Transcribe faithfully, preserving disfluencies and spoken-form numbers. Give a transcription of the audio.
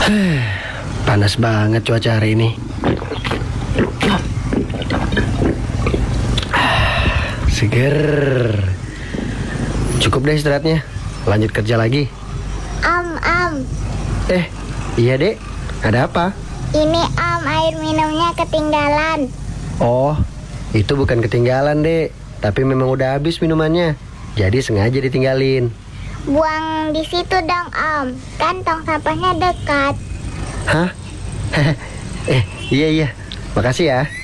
Panas banget cuaca hari ini. Seger. Cukup deh istirahatnya. Lanjut kerja lagi. Am, am. Eh, iya dek. Ada apa? Ini am, air minumnya ketinggalan. Oh, itu bukan ketinggalan dek, tapi memang udah habis minumannya. Jadi sengaja ditinggalin. Buang di situ dong om, kan tong sampahnya dekat. Hah? Eh, iya iya. Makasih ya.